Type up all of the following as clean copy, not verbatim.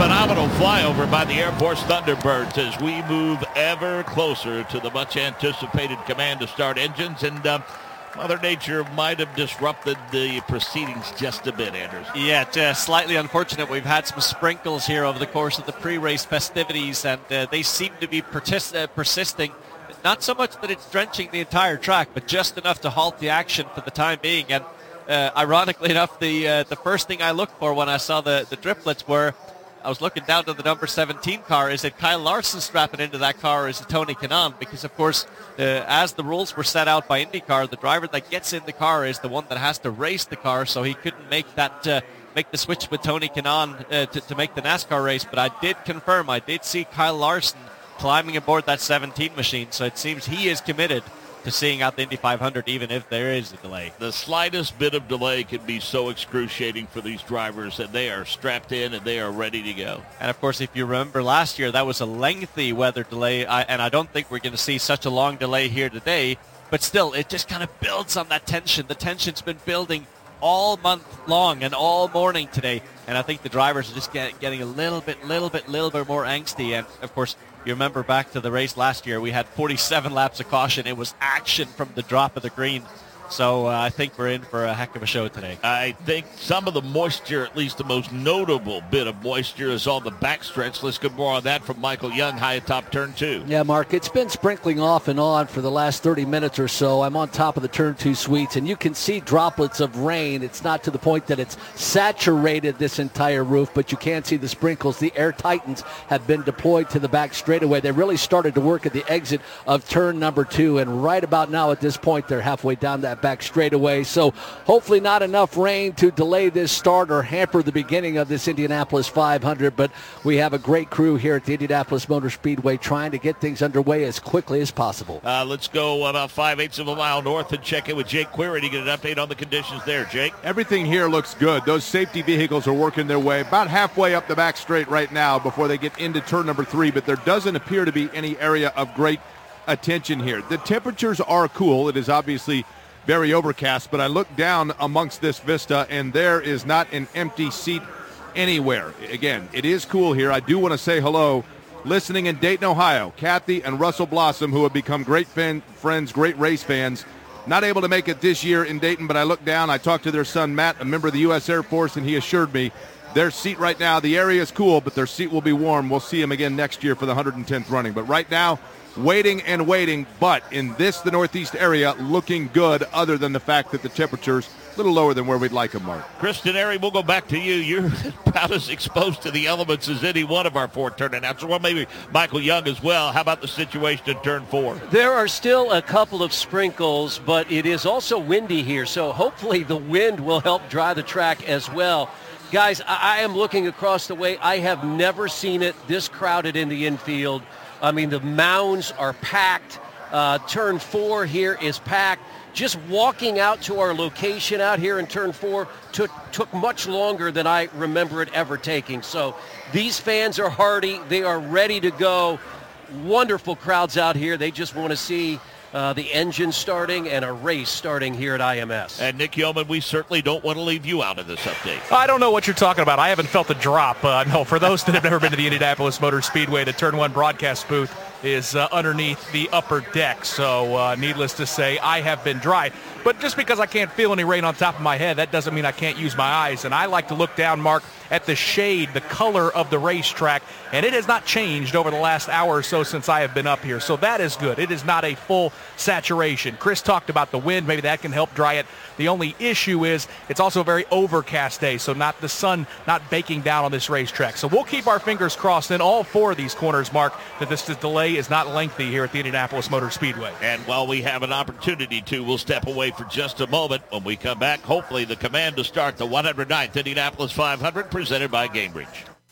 phenomenal flyover by the Air Force Thunderbirds as we move ever closer to the much-anticipated command to start engines. And Mother Nature might have disrupted the proceedings just a bit, Anders. Yeah, just slightly unfortunate. We've had some sprinkles here over the course of the pre-race festivities, and they seem to be persisting. Not so much that it's drenching the entire track, but just enough to halt the action for the time being. And ironically enough, the first thing I looked for when I saw the driplets were, I was looking down to the number 17 car. Is it Kyle Larson strapping into that car, or is it Tony Kanaan? Because, of course, as the rules were set out by IndyCar, the driver that gets in the car is the one that has to race the car, so he couldn't make that make the switch with Tony Kanaan to make the NASCAR race. But I did confirm, I did see Kyle Larson climbing aboard that 17 machine, so it seems he is committed to seeing out the Indy 500, even if there is a delay. The slightest bit of delay can be so excruciating for these drivers that they are strapped in and they are ready to go. And, of course, if you remember last year, that was a lengthy weather delay, and I don't think we're going to see such a long delay here today, but still, it just kind of builds on that tension. The tension's been building all month long and all morning today, and I think the drivers are just getting a little bit more angsty. And, of course, you remember back to the race last year, we had 47 laps of caution. It was action from the drop of the green. So I think we're in for a heck of a show today. I think some of the moisture, at least the most notable bit of moisture, is on the backstretch. Let's get more on that from Michael Young, high atop turn 2. Yeah, Mark, it's been sprinkling off and on for the last 30 minutes or so. I'm on top of the turn 2 suites, and you can see droplets of rain. It's not to the point that it's saturated this entire roof, but you can see the sprinkles. The Air Titans have been deployed to the back straightaway. They really started to work at the exit of turn number 2, and right about now at this point, they're halfway down that back straightaway. So hopefully not enough rain to delay this start or hamper the beginning of this Indianapolis 500, but we have a great crew here at the Indianapolis Motor Speedway trying to get things underway as quickly as possible. Let's go about 5/8 of a mile north and check in with Jake Query to get an update on the conditions there. Jake? Everything here looks good. Those safety vehicles are working their way about halfway up the back straight right now before they get into turn number 3, but there doesn't appear to be any area of great attention here. The temperatures are cool. It is obviously very overcast, but I look down amongst this vista, and there is not an empty seat anywhere. Again, it is cool here. I do want to say hello, listening in Dayton, Ohio, Kathy and Russell Blossom, who have become great friends, great race fans. Not able to make it this year in Dayton, but I look down, I talked to their son, Matt, a member of the U.S. Air Force, and he assured me their seat right now, the area is cool, but their seat will be warm. We'll see them again next year for the 110th running. But right now, waiting and waiting, but in the Northeast area, looking good other than the fact that the temperature's a little lower than where we'd like them, Mark. Kristen Airy, we'll go back to you. You're about as exposed to the elements as any one of our 4 turn announcers. Well, maybe Michael Young as well. How about the situation in turn 4? There are still a couple of sprinkles, but it is also windy here, so hopefully the wind will help dry the track as well. Guys, I am looking across the way. I have never seen it this crowded in the infield. I mean, the mounds are packed. Turn 4 here is packed. Just walking out to our location out here in turn 4 took much longer than I remember it ever taking. So these fans are hardy. They are ready to go. Wonderful crowds out here. They just want to see the engine starting and a race starting here at IMS. And Nick Yeoman, we certainly don't want to leave you out of this update. I don't know what you're talking about. I haven't felt a drop. No, for those that have never been to the Indianapolis Motor Speedway, the Turn 1 broadcast booth is underneath the upper deck. So needless to say, I have been dry. But just because I can't feel any rain on top of my head, that doesn't mean I can't use my eyes. And I like to look down, Mark, at the shade, the color of the racetrack, and it has not changed over the last hour or so since I have been up here. So that is good. It is not a full saturation. Chris talked about the wind. Maybe that can help dry it. The only issue is it's also a very overcast day, so not the sun not baking down on this racetrack. So we'll keep our fingers crossed in all 4 of these corners, Mark, that this delay is not lengthy here at the Indianapolis Motor Speedway. And while we have an opportunity to, we'll step away for just a moment. When we come back, hopefully the command to start the 109th Indianapolis 500 presented by Gamebridge.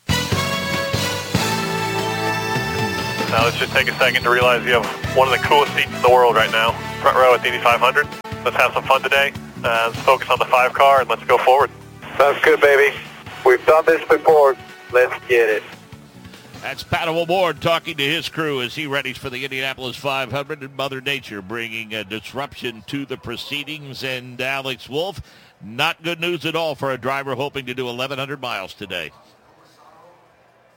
Now let's just take a second to realize you have one of the coolest seats in the world right now, front row at the Indy 500. Let's have some fun today. Let's focus on the 5 car and let's go forward. Sounds good, baby. We've done this before. Let's get it. That's Pat O'Ward talking to his crew as he readies for the Indianapolis 500, and Mother Nature bringing a disruption to the proceedings. And Alex Wolf, not good news at all for a driver hoping to do 1,100 miles today.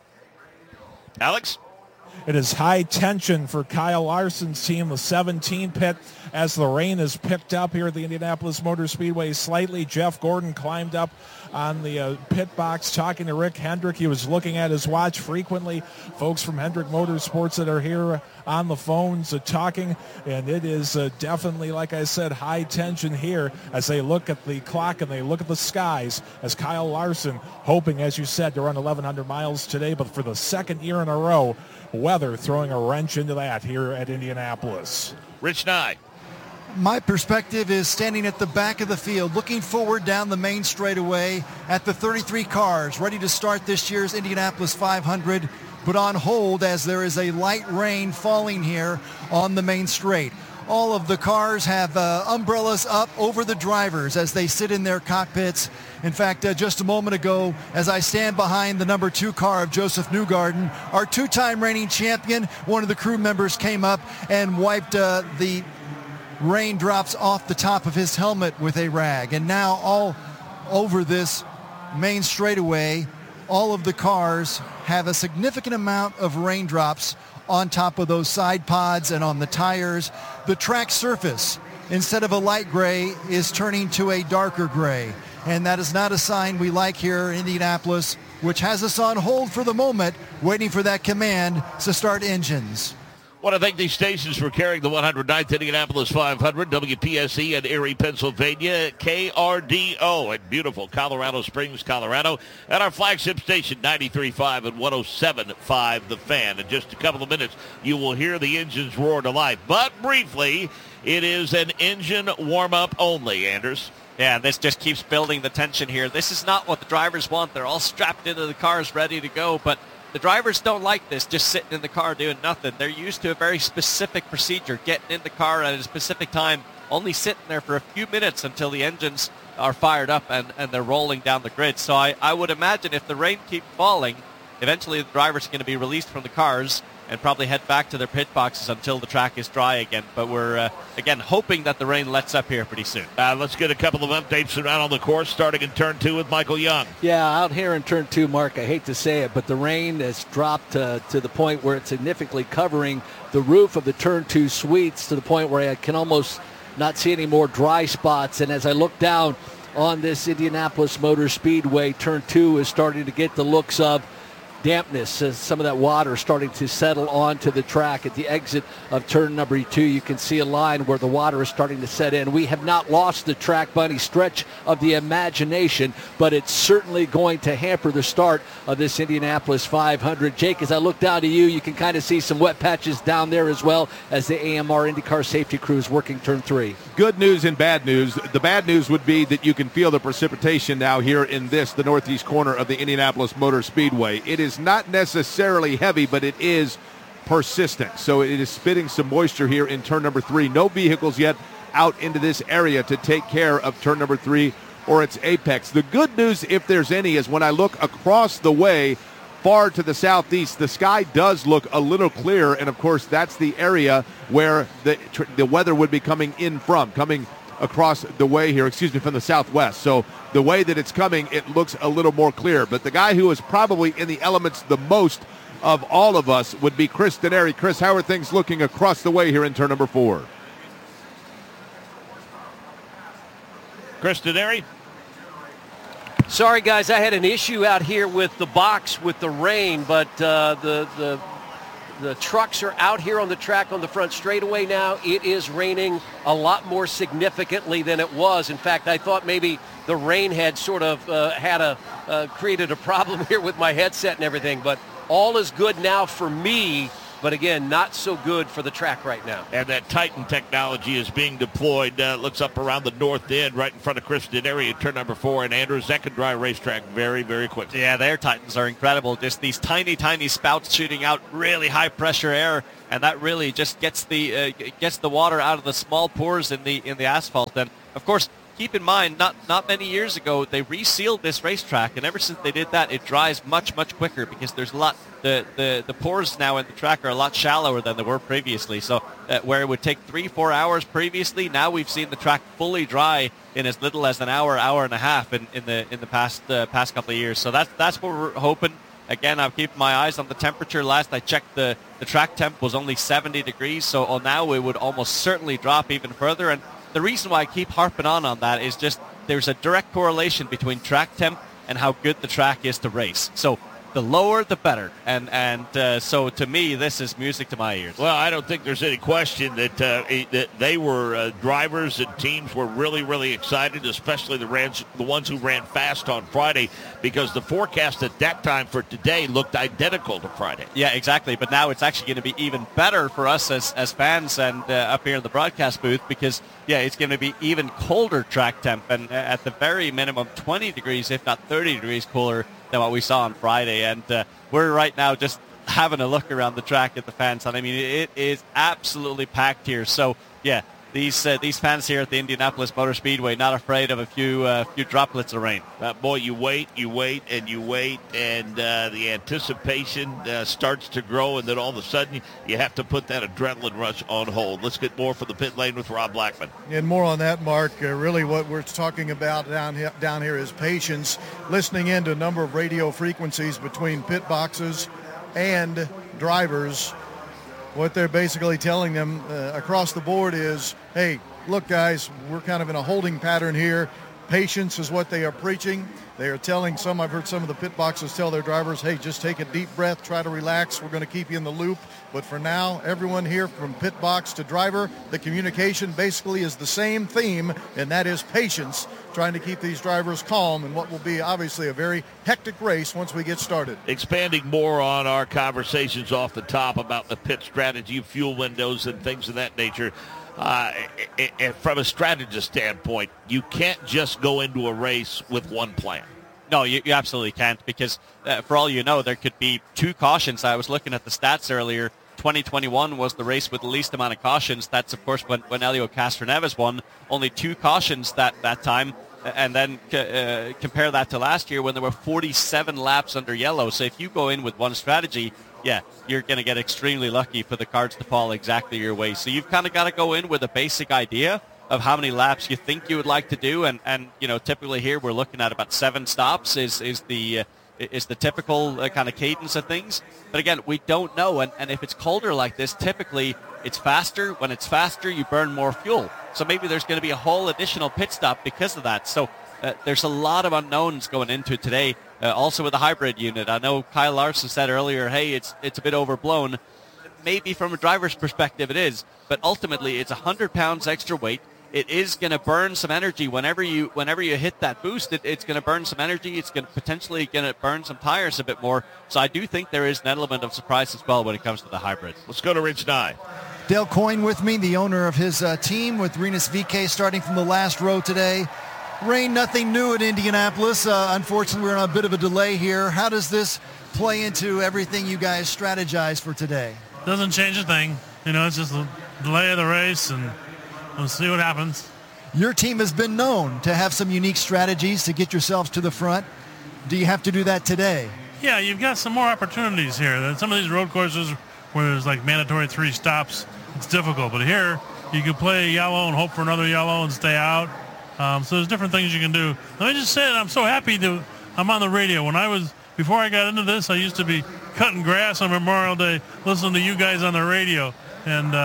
Alex? It is high tension for Kyle Larson's team, the 17 pit, as the rain has picked up here at the Indianapolis Motor Speedway slightly. Jeff Gordon climbed up on the pit box talking to Rick Hendrick. He was looking at his watch frequently. Folks from Hendrick Motorsports that are here on the phones talking, and it is definitely, like I said, high tension here as they look at the clock and they look at the skies as Kyle Larson hoping, as you said, to run 1,100 miles today, but for the second year in a row, weather throwing a wrench into that here at Indianapolis. Rich Nye. My perspective is standing at the back of the field, looking forward down the main straightaway at the 33 cars ready to start this year's Indianapolis 500, but on hold as there is a light rain falling here on the main straight. All of the cars have umbrellas up over the drivers as they sit in their cockpits. In fact, just a moment ago, as I stand behind the number 2 car of Joseph Newgarden, our 2-time reigning champion, one of the crew members came up and wiped the raindrops off the top of his helmet with a rag. And now all over this main straightaway, all of the cars have a significant amount of raindrops on top of those side pods and on the tires. The track surface, instead of a light gray, is turning to a darker gray. And that is not a sign we like here in Indianapolis, which has us on hold for the moment, waiting for that command to start engines. I want to thank these stations for carrying the 109th Indianapolis 500, WPSE in Erie, Pennsylvania, KRDO in beautiful Colorado Springs, Colorado, and our flagship station, 93.5 and 107.5 The Fan. In just a couple of minutes, you will hear the engines roar to life. But briefly, it is an engine warm-up only, Anders. Yeah, this just keeps building the tension here. This is not what the drivers want. They're all strapped into the cars ready to go, but the drivers don't like this, just sitting in the car doing nothing. They're used to a very specific procedure, getting in the car at a specific time, only sitting there for a few minutes until the engines are fired up and they're rolling down the grid. So I would imagine if the rain keeps falling, eventually the drivers are going to be released from the cars and probably head back to their pit boxes until the track is dry again. But we're, again, hoping that the rain lets up here pretty soon. Let's get a couple of updates around on the course, starting in Turn 2 with Michael Young. Yeah, out here in Turn 2, Mark, I hate to say it, but the rain has dropped to the point where it's significantly covering the roof of the Turn 2 suites to the point where I can almost not see any more dry spots. And as I look down on this Indianapolis Motor Speedway, Turn 2 is starting to get the looks of dampness. Some of that water starting to settle onto the track. At the exit of turn number 2, you can see a line where the water is starting to set in. We have not lost the track by any stretch of the imagination, but it's certainly going to hamper the start of this Indianapolis 500. Jake, as I look down to you, you can kind of see some wet patches down there as well as the AMR IndyCar safety crew is working turn 3. Good news and bad news. The bad news would be that you can feel the precipitation now here in the northeast corner of the Indianapolis Motor Speedway. It is not necessarily heavy, but it is persistent. So it is spitting some moisture here in turn number 3. No vehicles yet out into this area to take care of turn number 3 or its apex. The good news, if there's any, is when I look across the way far to the southeast, the sky does look a little clearer, and of course that's the area where the weather would be coming across the way here, from the southwest. So the way that it's coming, it looks a little more clear. But the guy who is probably in the elements the most of all of us would be Chris Denari. Chris, how are things looking across the way here in turn number 4? Chris Denari? Sorry, guys, I had an issue out here with the box with the rain, but the trucks are out here on the track on the front straightaway now. It is raining a lot more significantly than it was. In fact, I thought maybe the rain had sort of created a problem here with my headset and everything, but all is good now for me. But again, not so good for the track right now. And that Titan technology is being deployed. Looks up around the north end, right in front of Chris Denari at turn number 4. And Andrews, that can dry a racetrack very, very quickly. Yeah, their Titans are incredible. Just these tiny, tiny spouts shooting out really high-pressure air, and that really just gets the water out of the small pores in the asphalt. And of course, keep in mind, not many years ago, they resealed this racetrack, and ever since they did that, it dries much, much quicker because there's a lot. The pores now in the track are a lot shallower than they were previously. So where it would take 3-4 hours previously, now we've seen the track fully dry in as little as an hour and a half in the past couple of years. So that's what we're hoping. Again, I'm keeping my eyes on the temperature. Last I checked, the track temp was only 70 degrees, so now it would almost certainly drop even further. And the reason why I keep harping on that is just there's a direct correlation between track temp and how good the track is to race. So the lower, the better. And so to me, this is music to my ears. Well, I don't think there's any question that they were drivers and teams were really, really excited, especially the ones who ran fast on Friday, because the forecast at that time for today looked identical to Friday. Yeah, exactly. But now it's actually going to be even better for us as fans and up here in the broadcast booth, because, yeah, it's going to be even colder track temp, and at the very minimum 20 degrees, if not 30 degrees cooler than what we saw on Friday. And we're right now just having a look around the track at the fans, and I mean, it is absolutely packed here. So, yeah, these fans here at the Indianapolis Motor Speedway not afraid of a few droplets of rain. Boy, you wait, and the anticipation starts to grow, and then all of a sudden you have to put that adrenaline rush on hold. Let's get more from the pit lane with Rob Blackman. And more on that, Mark. Really what we're talking about down here is patience, listening into a number of radio frequencies between pit boxes and drivers. What they're basically telling them across the board is, hey, look, guys, we're kind of in a holding pattern here. Patience is what they are preaching. They are telling I've heard some of the pit boxes tell their drivers, hey, just take a deep breath, try to relax. We're going to keep you in the loop. But for now, everyone here from pit box to driver, the communication basically is the same theme, and that is patience, trying to keep these drivers calm in what will be obviously a very hectic race once we get started. Expanding more on our conversations off the top about the pit strategy, fuel windows, and things of that nature. From a strategist standpoint, you can't just go into a race with one plan. No, you absolutely can't, because for all you know, there could be 2 cautions. I was looking at the stats earlier. 2021 was the race with the least amount of cautions. That's, of course, when Helio Castroneves won. Only 2 cautions that time. And then compare that to last year when there were 47 laps under yellow. So if you go in with one strategy, yeah, you're going to get extremely lucky for the cards to fall exactly your way. So you've kind of got to go in with a basic idea of how many laps you think you would like to do. And you know, typically here we're looking at about 7 stops is the typical kind of cadence of things. But again, we don't know. And if it's colder like this, typically it's faster. When it's faster, you burn more fuel. So maybe there's going to be a whole additional pit stop because of that. So there's a lot of unknowns going into today. Also with the hybrid unit, I know Kyle Larson said earlier, hey, it's a bit overblown. Maybe from a driver's perspective it is, but ultimately it's 100 pounds extra weight. It is going to burn some energy whenever you hit that boost. It's going to burn some energy. It's potentially going to burn some tires a bit more. So I do think there is an element of surprise as well when it comes to the hybrids. Let's go to Rich Nye. Dale Coyne with me, the owner of his team with Rinus VeeKay, starting from the last row today. Rain, nothing new at Indianapolis. Unfortunately, we're on a bit of a delay here. How does this play into everything you guys strategize for today? Doesn't change a thing. You know, it's just a delay of the race, and we'll see what happens. Your team has been known to have some unique strategies to get yourselves to the front. Do you have to do that today? Yeah, you've got some more opportunities here. Some of these road courses where there's like mandatory 3 stops, it's difficult. But here, you can play yellow and hope for another yellow and stay out. So there's different things you can do. Let me just say that I'm so happy that I'm on the radio. Before I got into this, I used to be cutting grass on Memorial Day, listening to you guys on the radio. And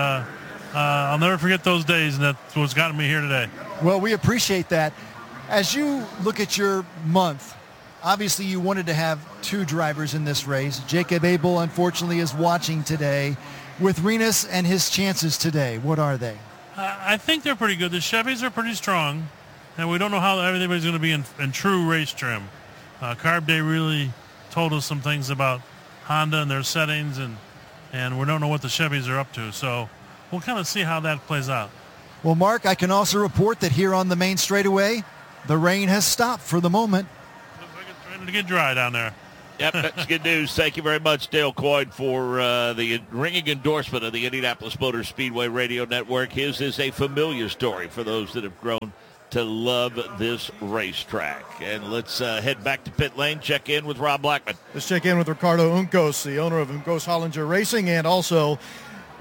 I'll never forget those days, and that's what's gotten me here today. Well, we appreciate that. As you look at your month, obviously you wanted to have 2 drivers in this race. Jacob Abel, unfortunately, is watching today. With Rinus and his chances today, what are they? I think they're pretty good. The Chevys are pretty strong, and we don't know how everybody's going to be in true race trim. Carb Day really told us some things about Honda and their settings, and we don't know what the Chevys are up to. So we'll kind of see how that plays out. Well, Mark, I can also report that here on the main straightaway, the rain has stopped for the moment. Looks like it's ready to get dry down there. Yep, that's good news. Thank you very much, Dale Coyne, for the ringing endorsement of the Indianapolis Motor Speedway Radio Network. His is a familiar story for those that have grown to love this racetrack. And let's head back to pit lane, check in with Rob Blackman. Let's check in with Ricardo Uncos, the owner of Uncos Hollinger Racing, and also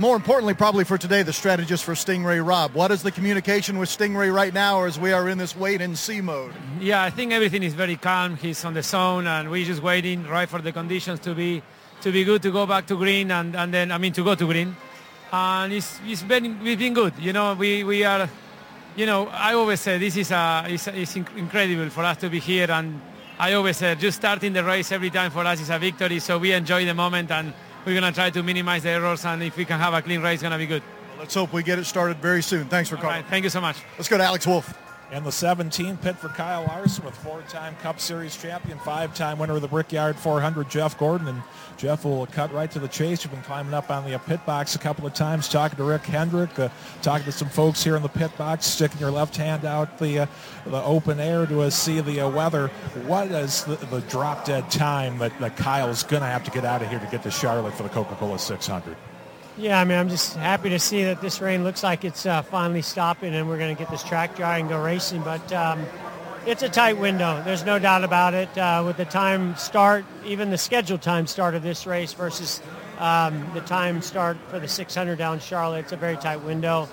more importantly, probably for today, the strategist for Stingray, Rob. What is the communication with Stingray right now as we are in this wait-and-see mode? Yeah, I think everything is very calm. He's on the zone, and we're just waiting right for the conditions to be good to go back to green, and then to go to green. And we've been good. We are. I always say this is incredible for us to be here, and I always say just starting the race every time for us is a victory. So we enjoy the moment, and we're going to try to minimize the errors, and if we can have a clean race, it's going to be good. Well, let's hope we get it started very soon. Thanks for calling. Right, thank you so much. Let's go to Alex Wolf. In the 17 pit for Kyle Larson with 4-time Cup Series champion, 5-time winner of the Brickyard 400, Jeff Gordon. And Jeff will cut right to the chase. You've been climbing up on the pit box a couple of times, talking to Rick Hendrick, talking to some folks here in the pit box, sticking your left hand out the open air to see the weather. What is the drop-dead time that Kyle's going to have to get out of here to get to Charlotte for the Coca-Cola 600? Yeah, I'm just happy to see that this rain looks like it's finally stopping, and we're going to get this track dry and go racing. But it's a tight window. There's no doubt about it. With the time start, even the scheduled time start of this race versus the time start for the 600 down Charlotte, it's a very tight window.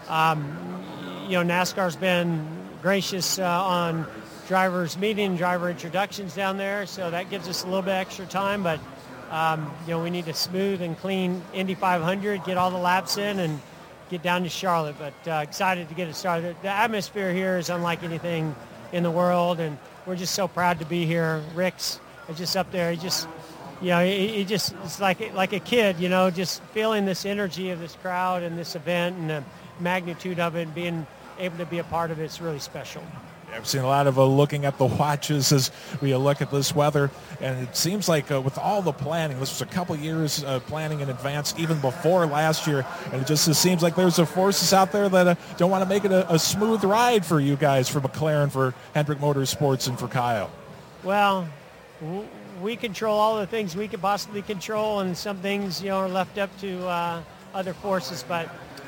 NASCAR's been gracious on drivers meeting, driver introductions down there, so that gives us a little bit extra time. But we need a smooth and clean Indy 500, get all the laps in, and get down to Charlotte. But excited to get it started. The atmosphere here is unlike anything in the world, and we're just so proud to be here. Rick's just up there. He just it's like a kid, just feeling this energy of this crowd and this event and the magnitude of it, and being able to be a part of it. It's really special. I've seen a lot of looking at the watches as we look at this weather, and it seems like with all the planning, this was a couple years planning in advance, even before last year, and it seems like there's forces out there that don't want to make it a smooth ride for you guys, for McLaren, for Hendrick Motorsports, and for Kyle. Well, we control all the things we could possibly control, and some things are left up to other forces, but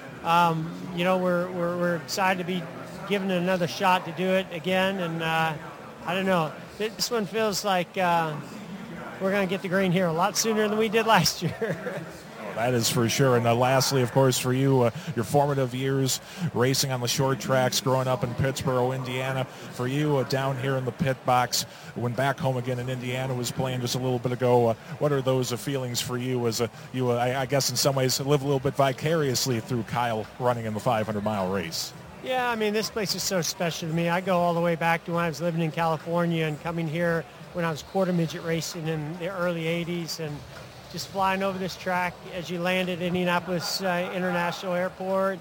we're excited to be given another shot to do it again, and I don't know. This one feels like we're going to get the green here a lot sooner than we did last year. That is for sure. And lastly, of course, for you, your formative years racing on the short tracks, growing up in Pittsburgh, Indiana. For you, down here in the pit box, when back home again in Indiana was playing just a little bit ago, what are those feelings for you as I guess in some ways live a little bit vicariously through Kyle running in the 500-mile race? Yeah, this place is so special to me. I go all the way back to when I was living in California and coming here when I was quarter midget racing in the early 80s, and just flying over this track as you land at Indianapolis International Airport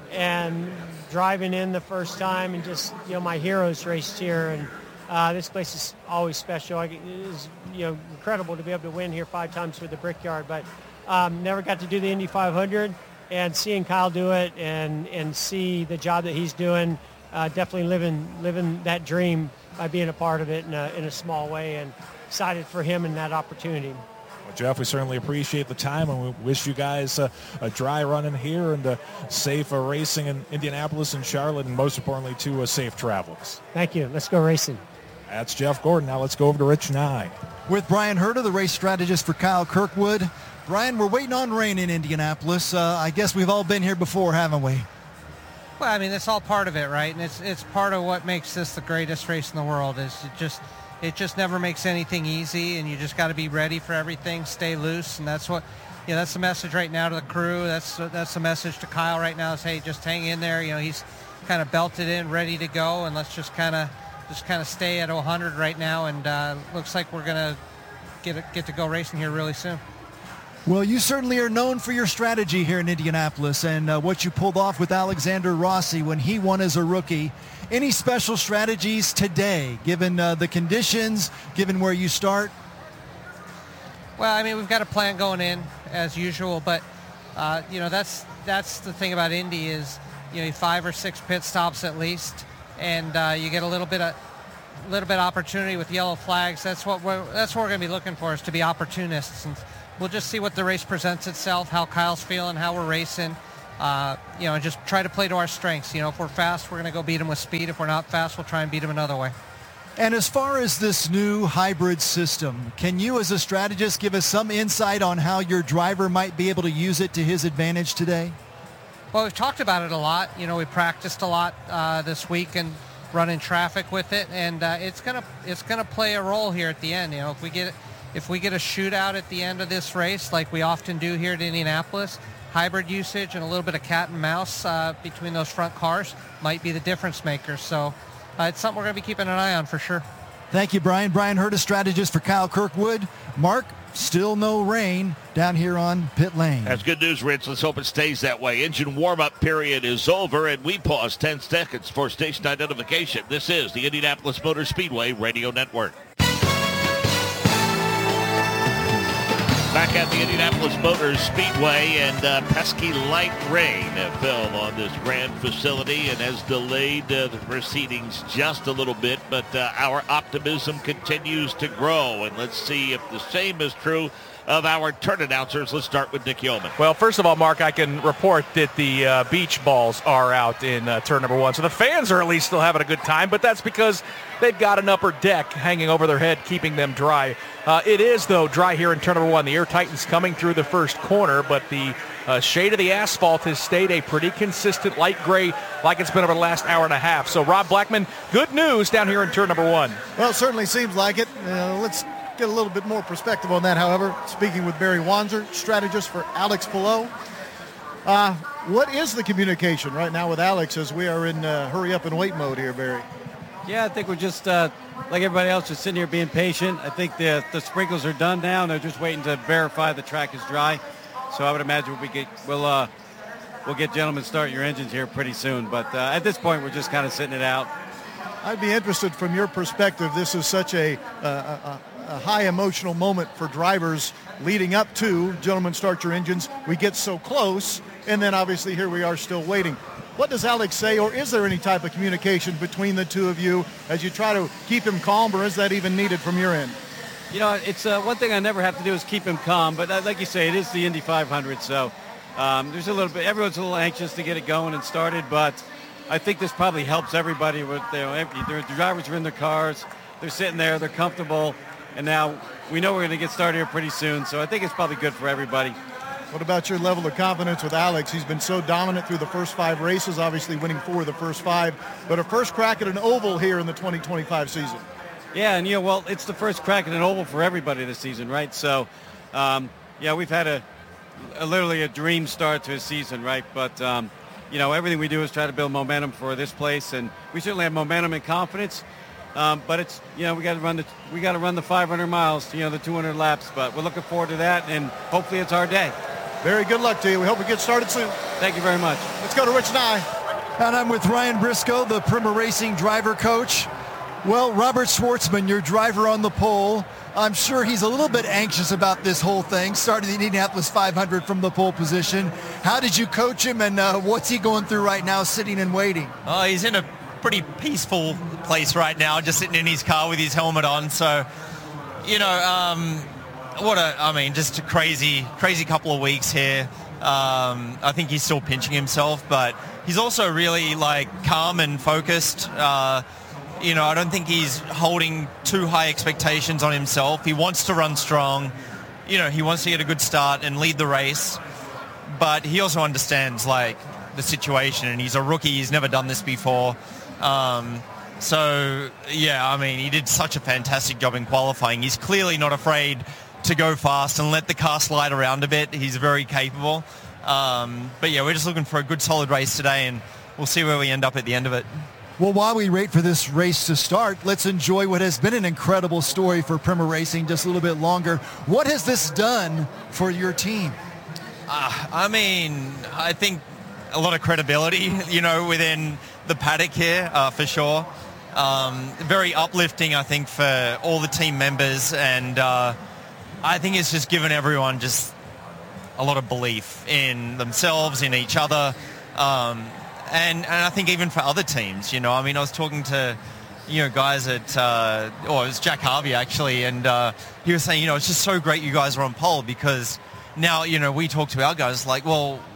and driving in the first time, and just, my heroes raced here, and this place is always special. It is, incredible to be able to win here 5 times for the Brickyard, but never got to do the Indy 500. And seeing Kyle do it and see the job that he's doing, definitely living that dream by being a part of it in a small way, and excited for him and that opportunity. Well, Jeff, we certainly appreciate the time, and we wish you guys a dry run in here and safe racing in Indianapolis and Charlotte, and most importantly, safe travels. Thank you. Let's go racing. That's Jeff Gordon. Now let's go over to Rich Nye. With Brian Herta, the race strategist for Kyle Kirkwood. Brian, we're waiting on rain in Indianapolis. I guess we've all been here before, haven't we? Well, it's all part of it, right? And it's part of what makes this the greatest race in the world. Is it just never makes anything easy, and you just got to be ready for everything, stay loose, and that's what that's the message right now to the crew. That's the message to Kyle right now is, hey, just hang in there. He's kind of belted in, ready to go, and let's just kind of stay at 100 right now, and looks like we're gonna get to go racing here really soon. Well, you certainly are known for your strategy here in Indianapolis and what you pulled off with Alexander Rossi when he won as a rookie. Any special strategies today, given the conditions, given where you start? Well, we've got a plan going in as usual, but that's the thing about Indy is 5 or 6 pit stops at least, and you get a little bit of opportunity with yellow flags. That's what we're going to be looking for, is to be opportunists. And we'll just see what the race presents itself, how Kyle's feeling, how we're racing, and just try to play to our strengths. If we're fast, we're going to go beat him with speed. If we're not fast, we'll try and beat him another way. And as far as this new hybrid system, can you as a strategist give us some insight on how your driver might be able to use it to his advantage today? Well, we've talked about it a lot. You know, we practiced a lot this week and running traffic with it, and it's gonna play a role here at the end. You know, if we get a shootout at the end of this race, like we often do here at Indianapolis, hybrid usage and a little bit of cat and mouse between those front cars might be the difference maker. So it's something we're going to be keeping an eye on for sure. Thank you, Brian. Brian Hurtis, strategist for Kyle Kirkwood. Mark, still no rain down here on pit lane. That's good news, Rich. Let's hope it stays that way. Engine warm-up period is over, and we pause 10 seconds for station identification. This is the Indianapolis Motor Speedway Radio Network. Back at the Indianapolis Motor Speedway, and pesky light rain fell on this grand facility and has delayed the proceedings just a little bit, but our optimism continues to grow, and let's see if the same is true of our turn announcers. Let's start with Nick Yeoman. Well, first of all, Mark, I can report that the beach balls are out in turn number 1. So the fans are at least still having a good time, but that's because they've got an upper deck hanging over their head, keeping them dry. It is, though, dry here in turn number 1. The air tightens coming through the first corner, but the shade of the asphalt has stayed a pretty consistent light gray like it's been over the last hour and a half. So, Rob Blackman, good news down here in turn number 1. Well, it certainly seems like it. Let's get a little bit more perspective on that, however. Speaking with Barry Wanzer, strategist for Alex Palou. What is the communication right now with Alex as we are in hurry up and wait mode here, Barry? Yeah, I think we're just, like everybody else, just sitting here being patient. I think the sprinkles are done now, and they're just waiting to verify the track is dry. So I would imagine we'll get gentlemen start your engines here pretty soon. But at this point, we're just kind of sitting it out. I'd be interested from your perspective. This is such a high emotional moment for drivers leading up to gentlemen start your engines. We get so close, and then obviously here we are still waiting. What does Alex say, or is there any type of communication between the two of you as you try to keep him calm, or is that even needed from your end? You know, it's one thing I never have to do is keep him calm, but like you say, it is the Indy 500, so there's a little bit, everyone's a little anxious to get it going and started, but I think this probably helps everybody with, their drivers are in their cars, they're sitting there, they're comfortable, and now we know we're going to get started here pretty soon, so I think it's probably good for everybody. What about your level of confidence with Alex? He's been so dominant through the first 5 races, obviously winning 4 of the first 5, but a first crack at an oval here in the 2025 season. Yeah, and well, it's the first crack at an oval for everybody this season, right? So, we've had literally a dream start to a season, right? But, everything we do is try to build momentum for this place, and we certainly have momentum and confidence. But it's, we got to run the 500 miles, the 200 laps. But we're looking forward to that, and hopefully it's our day. Very good luck to you. We hope we get started soon. Thank you very much. Let's go to Rich Nye. And I'm with Ryan Briscoe, the Prima Racing driver coach. Well, Robert Schwartzman, your driver on the pole, I'm sure he's a little bit anxious about this whole thing, starting the Indianapolis 500 from the pole position. How did you coach him, and what's he going through right now, sitting and waiting? He's in a pretty peaceful place right now, just sitting in his car with his helmet on. So, just a crazy couple of weeks here. I think he's still pinching himself, but he's also really calm and focused. I don't think he's holding too high expectations on himself. He wants to run strong. He wants to get a good start and lead the race, but he also understands the situation, and he's a rookie. He's never done this before. He did such a fantastic job in qualifying. He's clearly not afraid to go fast and let the car slide around a bit. He's very capable. We're just looking for a good, solid race today, and we'll see where we end up at the end of it. Well, while we wait for this race to start, let's enjoy what has been an incredible story for Prima Racing just a little bit longer. What has this done for your team? I think a lot of credibility, within the paddock here, for sure. Very uplifting, I think, for all the team members, and I think it's just given everyone just a lot of belief in themselves, in each other, and I think even for other teams, I was talking to, guys at, it was Jack Harvey actually, and he was saying, it's just so great you guys are on pole, because now, we talk to our guys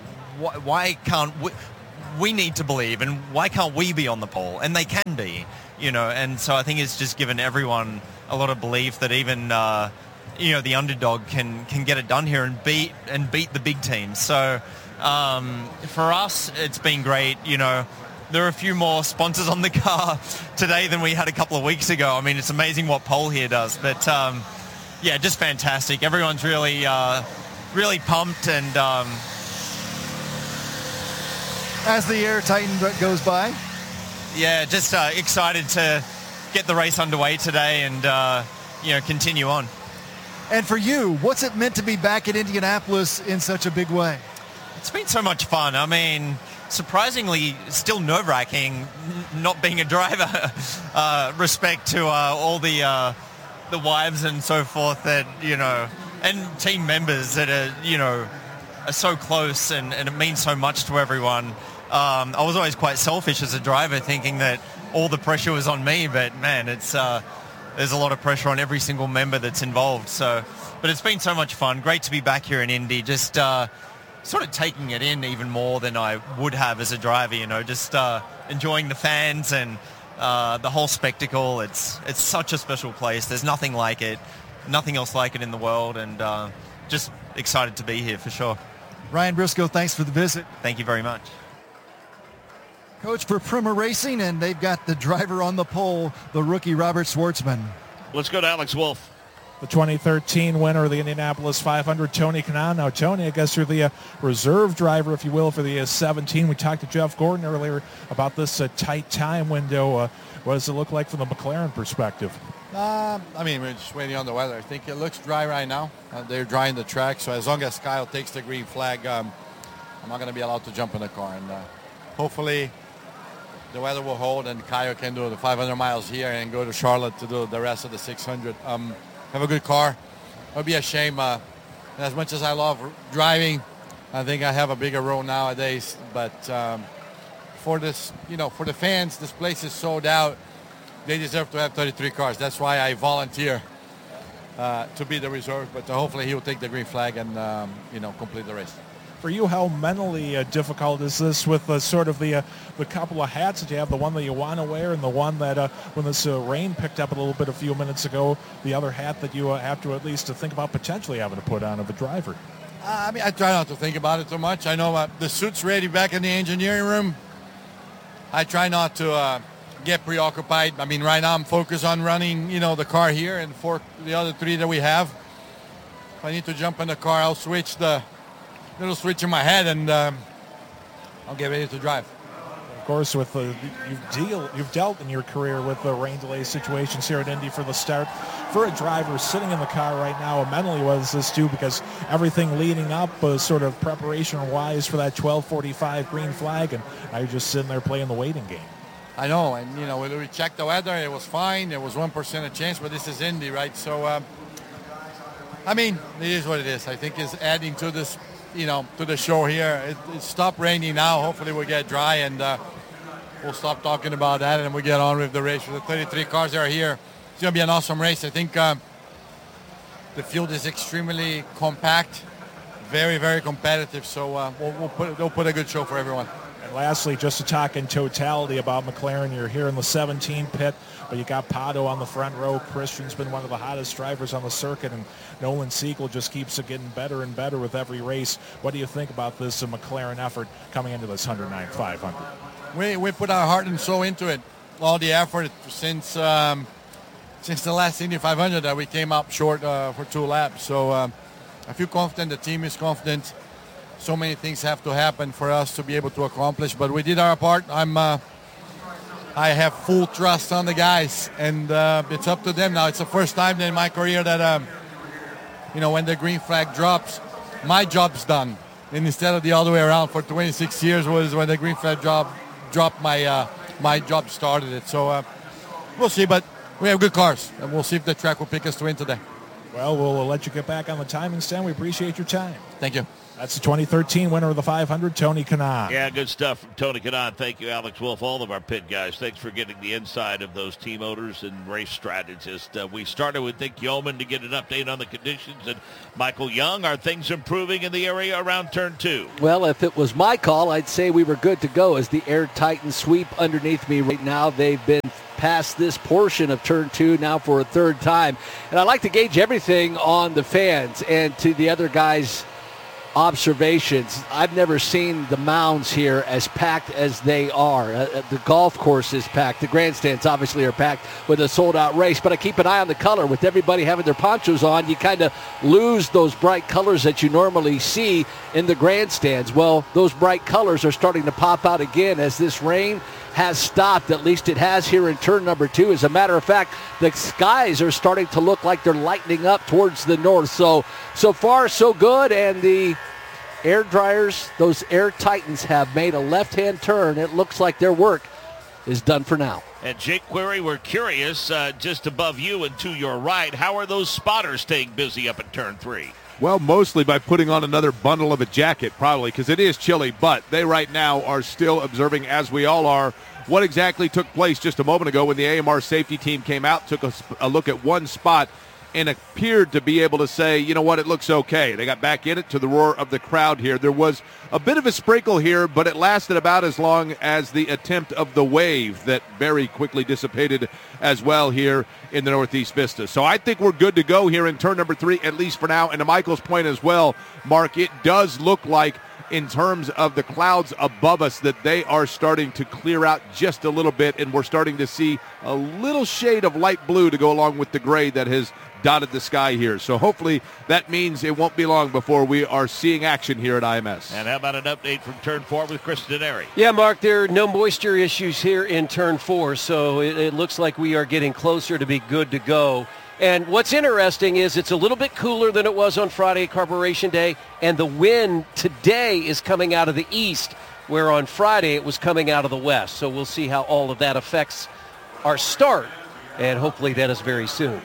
why can't we need to believe, and why can't we be on the pole? And they can be. and so I think it's just given everyone a lot of belief that even the underdog can get it done here and beat the big teams. So for us, it's been great. There are a few more sponsors on the car today than we had a couple of weeks ago. I mean, it's amazing what Pole here does. But, just fantastic. Everyone's really pumped. And as the Air Titan goes by? Yeah, just excited to get the race underway today and, continue on. And for you, what's it meant to be back at Indianapolis in such a big way? It's been so much fun. I mean, surprisingly, still nerve-wracking not being a driver. Respect to all the wives and so forth that, and team members that are so close and it means so much to everyone. I was always quite selfish as a driver, thinking that all the pressure was on me, but man, it's there's a lot of pressure on every single member that's involved. So, but it's been so much fun. Great to be back here in Indy. Just sort of taking it in even more than I would have as a driver. Just enjoying the fans and the whole spectacle. It's such a special place. There's nothing like it, nothing else like it in the world, and just excited to be here for sure. Ryan Briscoe, thanks for the visit. Thank you very much. Coach for Prema Racing, and they've got the driver on the pole, the rookie Robert Schwartzman. Let's go to Alex Wolff. The 2013 winner of the Indianapolis 500, Tony Kanaan. Now, Tony, I guess you're the reserve driver, if you will, for the 17. We talked to Jeff Gordon earlier about this tight time window. What does it look like from the McLaren perspective? We're just waiting on the weather. I think it looks dry right now. They're drying the track, so as long as Kyle takes the green flag, I'm not going to be allowed to jump in the car. And hopefully the weather will hold and Kyle can do the 500 miles here and go to Charlotte to do the rest of the 600. Have a good car. It would be a shame. As much as I love driving, I think I have a bigger role nowadays. But for this, for the fans, this place is sold out. They deserve to have 33 cars. That's why I volunteer to be the reserve. But hopefully he will take the green flag and complete the race. For you, how mentally difficult is this with the couple of hats that you have, the one that you want to wear and the one that when this rain picked up a little bit a few minutes ago, the other hat that you have to at least to think about potentially having to put on of a driver? I try not to think about it too much. I know the suit's ready back in the engineering room. I try not to get preoccupied. Right now I'm focused on running, the car here and for the other three that we have. If I need to jump in the car, I'll switch the little switch in my head and I'll get ready to drive. Of course, with you've dealt in your career with the rain delay situations here at Indy for the start. For a driver sitting in the car right now, mentally what does this do? Because everything leading up sort of preparation-wise for that 12:45 green flag, and now you're just sitting there playing the waiting game. I know, and when we checked the weather, it was fine. There was 1% of chance, but this is Indy, right? So, it is what it is. I think it's adding to this, to the show here. It stopped raining now. Hopefully we'll get dry and we'll stop talking about that and we'll get on with the race. For the 33 cars that are here, it's going to be an awesome race. I think the field is extremely compact, very, very competitive. So we'll put a good show for everyone. And lastly, just to talk in totality about McLaren, you're here in the 17 pit, but you got Pato on the front row. Christian's been one of the hottest drivers on the circuit, and Nolan Siegel just keeps getting better and better with every race. What do you think about this McLaren effort coming into this 109 500? We put our heart and soul into it. All the effort since the last Indy 500 that we came up short for 2 laps. So I feel confident. The team is confident. So many things have to happen for us to be able to accomplish, but we did our part. I have full trust on the guys, and it's up to them now. It's the first time in my career that, when the green flag drops, my job's done. And instead of the other way around for 26 years was when the green flag dropped, my job started it. So we'll see, but we have good cars, and we'll see if the track will pick us to win today. Well, we'll let you get back on the timing stand. We appreciate your time. Thank you. That's the 2013 winner of the 500, Tony Kanaan. Yeah, good stuff from Tony Kanaan. Thank you, Alex Wolff, all of our pit guys. Thanks for getting the inside of those team owners and race strategists. We started with Nick Yeoman to get an update on the conditions, and Michael Young. Are things improving in the area around Turn 2? Well, if it was my call, I'd say we were good to go as the Air Titan sweep underneath me right now. They've been past this portion of turn 2 now for a third time. And I like to gauge everything on the fans and to the other guys' observations. I've never seen the mounds here as packed as they are. The golf course is packed. The grandstands obviously are packed with a sold-out race, but I keep an eye on the color. With everybody having their ponchos on, you kind of lose those bright colors that you normally see in the grandstands. Well, those bright colors are starting to pop out again as this rain has stopped. At least it has here in turn number 2. As a matter of fact, the skies are starting to look like they're lightening up towards the north. So far, so good. And the air dryers, those Air Titans, have made a left-hand turn. It looks like their work is done for now. And Jake Query, we're curious, just above you and to your right, how are those spotters staying busy up at turn 3? Well, mostly by putting on another bundle of a jacket, probably, because it is chilly. But they right now are still observing, as we all are, what exactly took place just a moment ago when the AMR safety team came out, took a look at one spot, and appeared to be able to say, you know what, it looks okay. They got back in it to the roar of the crowd here. There was a bit of a sprinkle here, but it lasted about as long as the attempt of the wave that very quickly dissipated as well here in the Northeast Vista. So I think we're good to go here in turn number 3, at least for now. And to Michael's point as well, Mark, it does look like in terms of the clouds above us that they are starting to clear out just a little bit, and we're starting to see a little shade of light blue to go along with the gray that has dotted the sky here. So hopefully that means it won't be long before we are seeing action here at IMS. And how about an update from turn 4 with Chris Denari? Yeah, Mark, there are no moisture issues here in turn 4, so it looks like we are getting closer to be good to go. And what's interesting is it's a little bit cooler than it was on Friday at Corporation Day, and the wind today is coming out of the east, where on Friday it was coming out of the west. So we'll see how all of that affects our start, and hopefully that is very soon.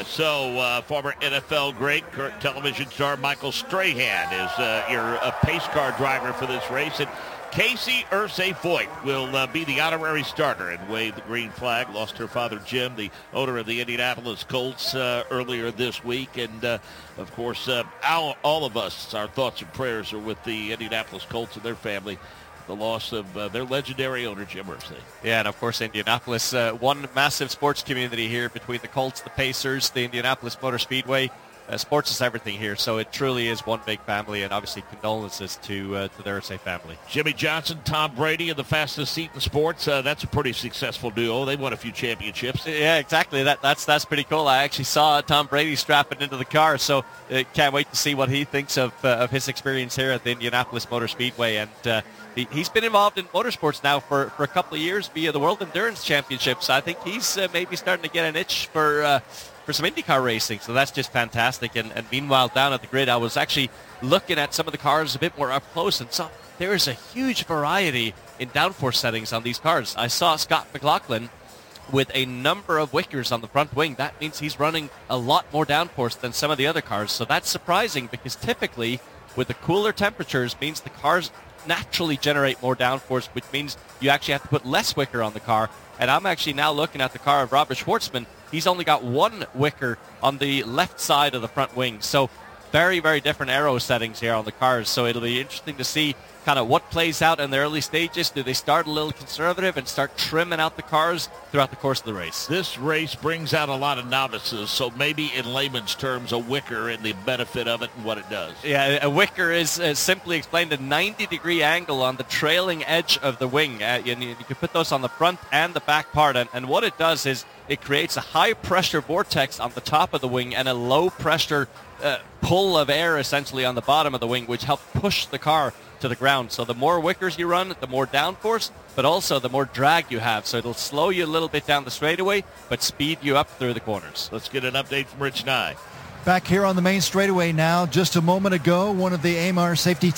Former NFL great, current television star Michael Strahan is your pace car driver for this race. And Casey Irsay-Foyt will be the honorary starter and wave the green flag. Lost her father, Jim, the owner of the Indianapolis Colts, earlier this week. And, of course, all of us, our thoughts and prayers are with the Indianapolis Colts and their family. The loss of their legendary owner, Jim Irsay. Yeah, and of course, Indianapolis, one massive sports community here between the Colts, the Pacers, the Indianapolis Motor Speedway. Sports is everything here, so it truly is one big family, and obviously condolences to the Irsay family. Jimmy Johnson, Tom Brady, and the fastest seat in sports. That's a pretty successful duo. They won a few championships. Yeah, exactly. That's pretty cool. I actually saw Tom Brady strapping into the car, so can't wait to see what he thinks of his experience here at the Indianapolis Motor Speedway. And he's been involved in motorsports now for a couple of years via the World Endurance Championships. I think he's maybe starting to get an itch for some IndyCar racing, so that's just fantastic. And meanwhile, down at the grid, I was actually looking at some of the cars a bit more up close and saw there is a huge variety in downforce settings on these cars. I saw Scott McLaughlin with a number of Wickers on the front wing. That means he's running a lot more downforce than some of the other cars, so that's surprising because typically with the cooler temperatures means the cars naturally generate more downforce, which means you actually have to put less Wicker on the car. And I'm actually now looking at the car of Robert Schwartzman. He's only got one Wicker on the left side of the front wing. So very, very different aero settings here on the cars. So it'll be interesting to see kind of what plays out in the early stages. Do they start a little conservative and start trimming out the cars throughout the course of the race? This race brings out a lot of novices, so maybe in layman's terms, a Wicker and the benefit of it and what it does. Yeah, a Wicker is simply explained a 90-degree angle on the trailing edge of the wing. You can put those on the front and the back part, and what it does is it creates a high-pressure vortex on the top of the wing and a low-pressure pull of air essentially on the bottom of the wing, which helps push the car to the ground. So the more Wickers you run, the more downforce, but also the more drag you have. So it'll slow you a little bit down the straightaway, but speed you up through the corners. Let's get an update from Rich Nye. Back here on the main straightaway now. Just a moment ago, one of the AMR safety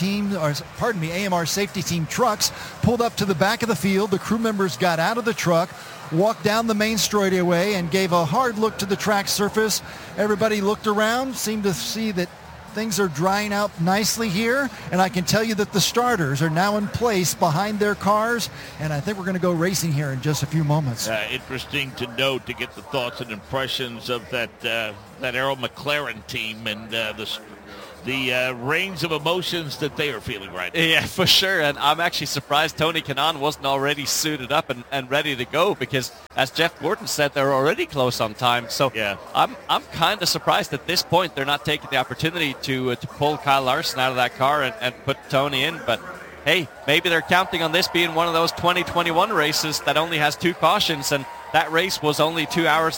AMR safety team trucks pulled up to the back of the field. The crew members got out of the truck, walked down the main straightaway, and gave a hard look to the track surface. Everybody looked around, seemed to see that things are drying out nicely here, and I can tell you that the starters are now in place behind their cars, and I think we're going to go racing here in just a few moments. Interesting to note, to get the thoughts and impressions of that Arrow McLaren team and the range of emotions that they are feeling right now. Yeah, for sure. And I'm actually surprised Tony Kanaan wasn't already suited up and ready to go, because, as Jeff Gordon said, they're already close on time. So yeah, I'm kind of surprised at this point they're not taking the opportunity to pull Kyle Larson out of that car and put Tony in. But hey, maybe they're counting on this being one of those 2021 races that only has 2 cautions, and that race was only 2 hours,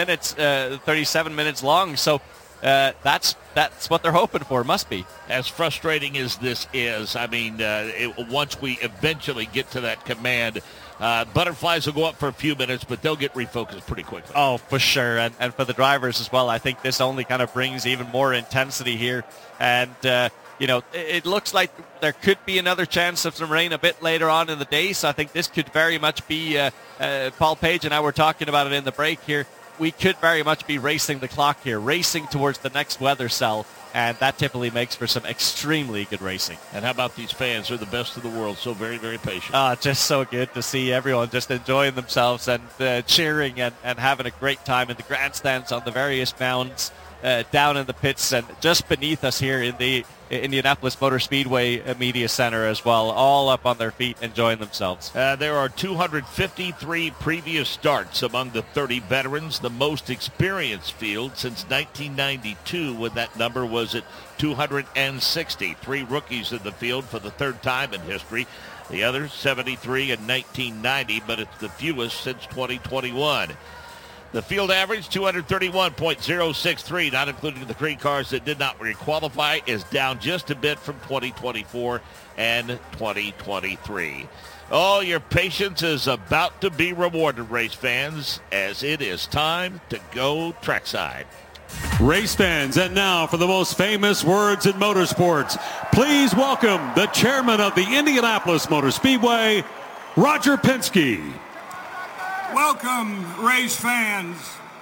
37 minutes long. So that's what they're hoping for, must be. As frustrating as this is, I mean, once we eventually get to that command, butterflies will go up for a few minutes, but they'll get refocused pretty quickly. Oh, for sure. And for the drivers as well, I think this only kind of brings even more intensity here. And, it looks like there could be another chance of some rain a bit later on in the day. So I think this could very much be, Paul Page and I were talking about it in the break here, we could very much be racing the clock here, racing towards the next weather cell, and that typically makes for some extremely good racing. And how about these fans? They're the best in the world, so very, very patient. Just so good to see everyone just enjoying themselves and cheering and having a great time in the grandstands on the various mounds, down in the pits and just beneath us here in the Indianapolis Motor Speedway Media Center as well, all up on their feet enjoying themselves. There are 253 previous starts among the 30 veterans, the most experienced field since 1992, when that number was at 260. 3 rookies in the field for the 3rd time in history. The others, 73 in 1990, but it's the fewest since 2021. The field average, 231.063, not including the 3 cars that did not requalify, is down just a bit from 2024 and 2023. Oh, your patience is about to be rewarded, race fans, as it is time to go trackside. Race fans, and now for the most famous words in motorsports, please welcome the chairman of the Indianapolis Motor Speedway, Roger Penske. Welcome, race fans.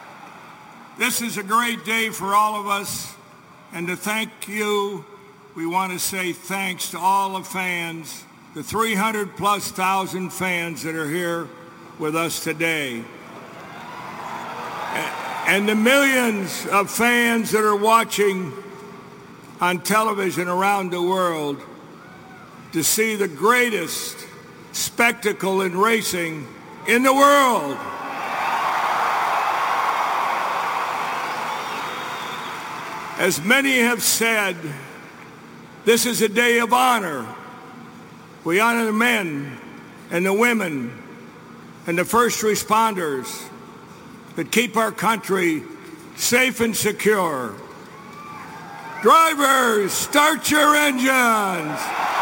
This is a great day for all of us, and to thank you, we want to say thanks to all the fans, the 300+ thousand fans that are here with us today, and the millions of fans that are watching on television around the world to see the greatest spectacle in racing in the world. As many have said, this is a day of honor. We honor the men and the women and the first responders that keep our country safe and secure. Drivers, start your engines.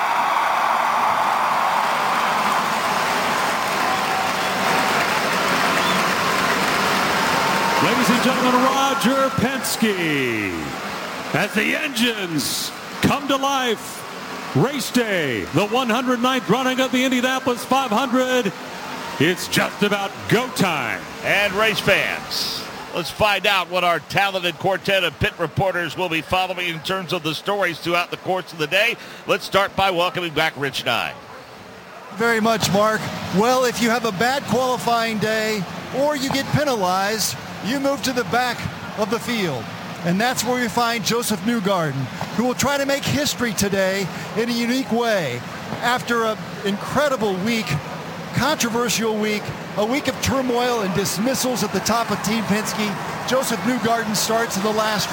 Ladies and gentlemen, Roger Penske. As the engines come to life, race day, the 109th running of the Indianapolis 500. It's just about go time. And race fans, let's find out what our talented quartet of pit reporters will be following in terms of the stories throughout the course of the day. Let's start by welcoming back Rich Nye. Very much, Mark. Well, if you have a bad qualifying day or you get penalized, you move to the back of the field. And that's where we find Joseph Newgarden, who will try to make history today in a unique way. After an incredible week, controversial week, a week of turmoil and dismissals at the top of Team Penske, Joseph Newgarden starts in the last